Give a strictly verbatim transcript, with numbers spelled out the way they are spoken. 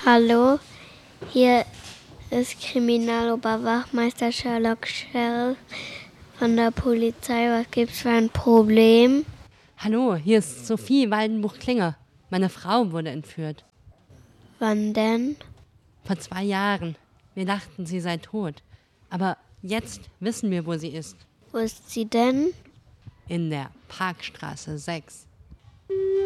Hallo, hier ist Kriminaloberwachmeister Sherlock Shell von der Polizei. Was gibt's für ein Problem? Hallo, hier ist Sophie Waldenbuch-Klinger. Meine Frau wurde entführt. Wann denn? Vor zwei Jahren. Wir dachten, sie sei tot. Aber jetzt wissen wir, wo sie ist. Wo ist sie denn? In der Parkstraße sechs.